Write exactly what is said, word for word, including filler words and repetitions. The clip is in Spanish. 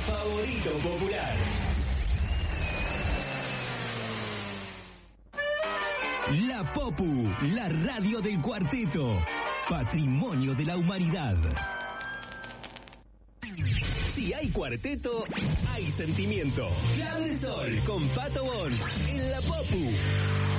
favorito popular. La Popu, la radio del cuarteto, patrimonio de la humanidad. Si hay cuarteto, hay sentimiento. Clave del Sol con Pato Bon en La Popu.